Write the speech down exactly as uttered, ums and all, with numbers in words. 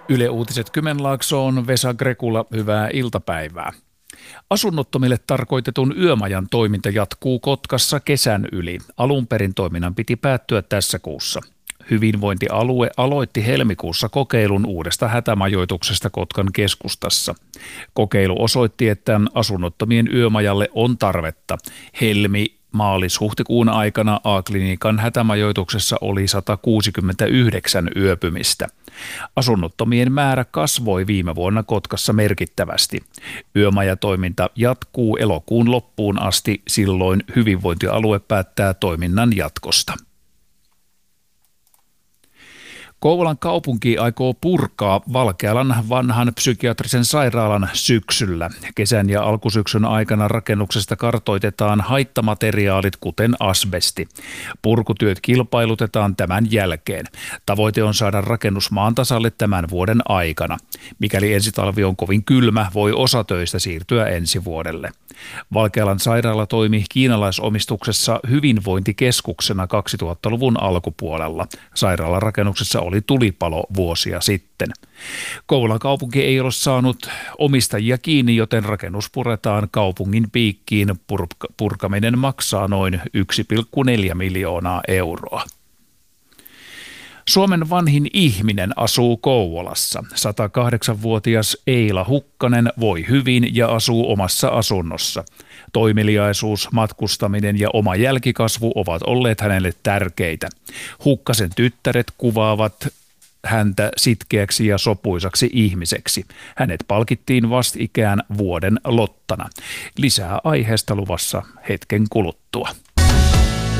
Yle Uutiset Kymenlaaksoon, Vesa Grekula, hyvää iltapäivää. Asunnottomille tarkoitetun yömajan toiminta jatkuu Kotkassa kesän yli. Alun perin toiminnan piti päättyä tässä kuussa. Hyvinvointialue aloitti helmikuussa kokeilun uudesta hätämajoituksesta Kotkan keskustassa. Kokeilu osoitti, että asunnottomien yömajalle on tarvetta. Helmi maalis-huhtikuun aikana A-klinikan hätämajoituksessa oli sata kuusikymmentäyhdeksän yöpymistä. Asunnottomien määrä kasvoi viime vuonna Kotkassa merkittävästi. Yömajatoiminta jatkuu elokuun loppuun asti, silloin hyvinvointialue päättää toiminnan jatkosta. Kouvolan kaupunki aikoo purkaa Valkealan vanhan psykiatrisen sairaalan syksyllä. Kesän ja alkusyksyn aikana rakennuksesta kartoitetaan haittamateriaalit, kuten asbesti. Purkutyöt kilpailutetaan tämän jälkeen. Tavoite on saada rakennus maan tasalle tämän vuoden aikana. Mikäli ensitalvi on kovin kylmä, voi osa töistä siirtyä ensi vuodelle. Valkealan sairaala toimi kiinalaisomistuksessa hyvinvointikeskuksena kaksituhattaluvun alkupuolella. Sairaalarakennuksessa oli tulipalo vuosia sitten. Kouvolan kaupunki ei ole saanut omistajia kiinni, joten rakennus puretaan kaupungin piikkiin. Purk- purkaminen maksaa noin yksi pilkku neljä miljoonaa euroa. Suomen vanhin ihminen asuu Kouvolassa. satakahdeksanvuotias Eila Hukkanen voi hyvin ja asuu omassa asunnossa. Toimeliaisuus, matkustaminen ja oma jälkikasvu ovat olleet hänelle tärkeitä. Hukkasen tyttäret kuvaavat häntä sitkeäksi ja sopuisaksi ihmiseksi. Hänet palkittiin vastikään vuoden lottana. Lisää aiheesta luvassa hetken kuluttua.